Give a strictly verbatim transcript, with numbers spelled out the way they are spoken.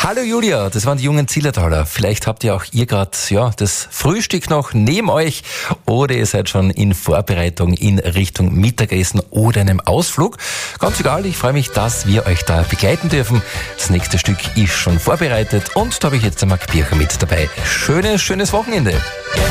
Hallo Julia, das waren die jungen Zillertaler. Vielleicht habt ihr auch ihr gerade ja, das Frühstück noch neben euch oder ihr seid schon in Vorbereitung in Richtung Mittagessen oder einem Ausflug. Ganz egal, ich freue mich, dass wir euch da begleiten dürfen. Das nächste Stück ist schon vorbereitet und da habe ich jetzt den Marc Bircher mit dabei. Schönes, schönes Wochenende.